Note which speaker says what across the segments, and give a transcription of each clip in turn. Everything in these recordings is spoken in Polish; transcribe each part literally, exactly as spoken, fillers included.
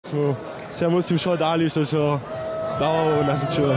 Speaker 1: Se musím šo dali, što čo dało nas uczyło.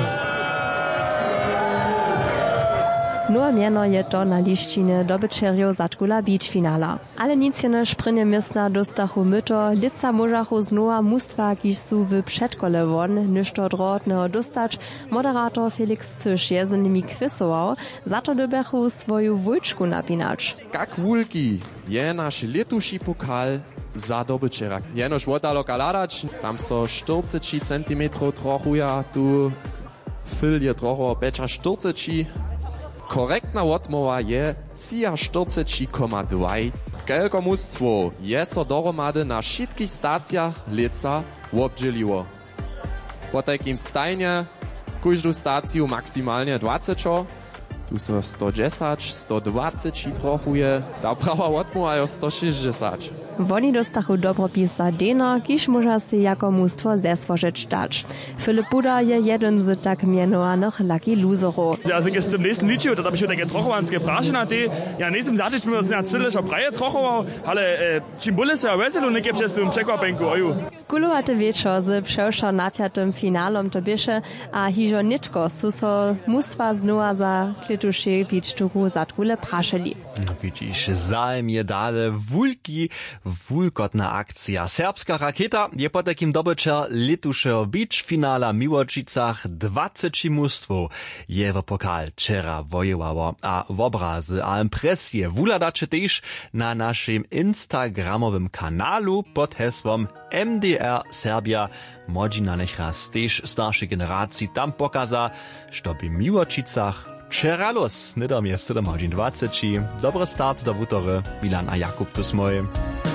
Speaker 2: Nowe miano je to na lišćine dobyčerjo Zadgula Beach finala. Ale nic je než prynje miestna dostachu myto, lica možachu znowa mustwa, kiž su w przedkole won, ništo drotneho dostać, moderator Felix Cysz je z nimi kwisował, za to dobechu swoju wujczku napinać.
Speaker 3: Jak wulki je nasz letuši pokal za dobyčera. Jenož wodalo kaladać, tam so czterdzieści centimetrów trochuja, tu fyl je trochu becza czterdzieści. Korektna odmowa je czterdzieści przecinek dwa. Kelko mustwo je so dohromady na wszystkich stacjach leca obdzieliło. Po takim stajnie każdą stację maksymalnie dwadzieścia. Tu so sto dziesięć, sto dwadzieścia trochuje, ta prawa odmowa je sto sześćdziesiąt.
Speaker 2: Woni dostachu dobropis za deno, kiż może się jako mustwo zeswożyć dać. Filip Buda je jeden z tak mianowanych lucky loserów.
Speaker 4: Also ich zum nächsten Liedchen, das habe ich wieder trochowanske prašena, die ja nächstem Satz ich mir na cylischer Breie trochował, ale Cimbule se weselu nie gibt es im Czekwapenku oju.
Speaker 2: Kulowate wieczór z przeszło napiatym finalom to biesze, a hižo nitko su so mustwa znowa za klituszy bicztuku Zadgule prašeli.
Speaker 5: No widzisz, zajem je dale wulki, wulkotna akcja. Serbska raketa je po takim dobyczer letušeho beach finala Miłočicach dwadzieścia mustwów je w pokal wczera wojowało, a w obrazy, a impresje wuladacze też na naszym instagramowym kanalu pod hesłom M D R Serbia. Modzina nech raz też starszej generacji tam pokaza, što by Miłočicach wczera los, nie do mnie siedem godzin dwadzieścia. Dobry start do wutory, Milan a Jakub tu smoj.